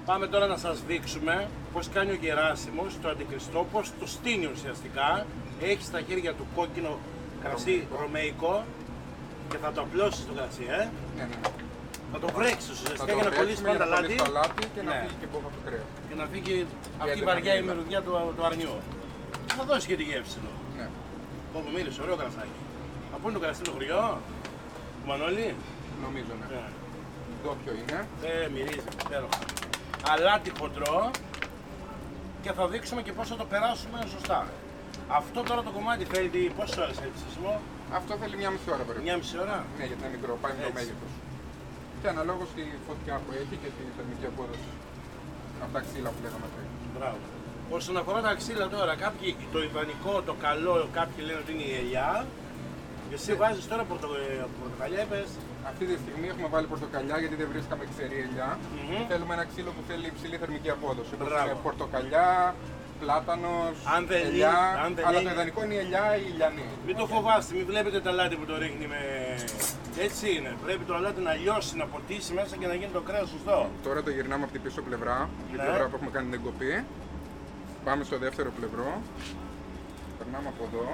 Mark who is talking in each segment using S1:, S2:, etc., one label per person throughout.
S1: Πάμε τώρα να σας δείξουμε πώς κάνει ο Γεράσιμος το αντικριστό, πώς το στείνει ουσιαστικά. Έχει στα χέρια του κόκκινο κρασί ρωμαϊκό και θα το απλώσει στο κρασί,
S2: Ναι, ναι.
S1: Θα το βρέξει ουσιαστικά
S2: Θα
S1: για
S2: το
S1: να κολλήσει
S2: βρέξουμε,
S1: πάντα
S2: για να
S1: λάτι.
S2: κολλήσει το λάτι και να
S1: Ναι.
S2: φύγει και μπόχα του κρέας.
S1: Και να φύγει αυτή η
S2: έντονα
S1: βαριά
S2: μυρίδα.
S1: ημερουδιά του αρνιού. Θα δώσει και τη γεύση εδώ.
S2: Ναι.
S1: Όπου μίλησε, ωραίο κρασάκι. Από πού είναι το κρασί το χωριό, του Μανώλη.
S2: Νομίζω, ναι.
S1: Ναι.
S2: Ντόπιο είναι.
S1: Μυρίζει, υπέροχα. Αλάτι χοντρό και θα δείξουμε και πώς θα το περάσουμε σωστά. Αυτό τώρα το κομμάτι θέλει πόσες ώρες θέλει ψήσιμο,
S2: Αυτό θέλει μια μισή ώρα περίπου.
S1: μια μισή ώρα.
S2: Ναι, γιατί είναι μικρό, πάει με το
S1: Έτσι.
S2: μέγεθος. Και αναλόγως τη φωτιά που έχει και τη θερμική απόδοση. Από τα ξύλα που λέγαμε πριν.
S1: Μπράβο. Όσον αφορά τα ξύλα τώρα, κάποιοι το ιδανικό, το καλό, κάποιοι λένε ότι είναι η ελιά. Και εσύ βάζεις τώρα πορτοκαλιά, είπες.
S2: Αυτή τη στιγμή έχουμε βάλει πορτοκαλιά γιατί δεν βρίσκαμε ξερή ελιά. Θέλουμε ένα ξύλο που θέλει υψηλή θερμική απόδοση. Όπως
S1: Μπράβο.
S2: είναι πορτοκαλιά, πλάτανος,
S1: Αν δεν
S2: ελιά.
S1: αν δεν
S2: Αλλά
S1: είναι-
S2: το ιδανικό είναι η ελιά ή η ηλιανή.
S1: Μην το φοβάστε, μην βλέπετε το αλάτι που το ρίχνει με. Έτσι είναι. Πρέπει το αλάτι να λιώσει, να ποτίσει μέσα και να γίνει το κρέας σωστό.
S2: Τώρα το γυρνάμε από την πίσω πλευρά, την
S1: Ναι.
S2: πλευρά που έχουμε κάνει την εγκοπή. Πάμε στο δεύτερο πλευρό. Περνάμε από εδώ.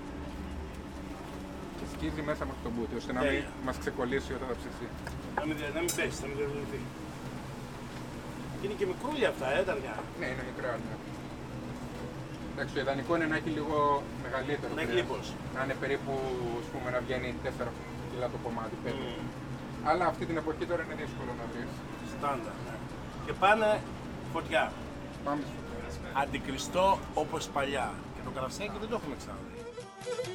S2: Και σκίζει μέσα μέχρι τον μπούτι, ώστε να μην
S1: Τέλεια.
S2: μας ξεκολλήσει όταν θα ψηθεί.
S1: Να μην πέσει, να μην διαβοληθεί. Και είναι και μικρούλια αυτά, τα αρνιά.
S2: Ναι, είναι μικρά. Ναι. Εντάξει, το ιδανικό είναι να έχει λίγο μεγαλύτερο.
S1: Να έχει
S2: κρέας.
S1: λίπος.
S2: Να είναι περίπου, ας πούμε, να βγαίνει 4 κιλά το κομμάτι, 5. Αλλά αυτή την εποχή τώρα είναι δύσκολο να βρεις.
S1: Στάντα. Ναι. Και πάνε φωτιά.
S2: Πάμε στο
S1: Αντικριστό όπως παλιά. Και το κρασάκι δεν το έχουμε ξαναδεί.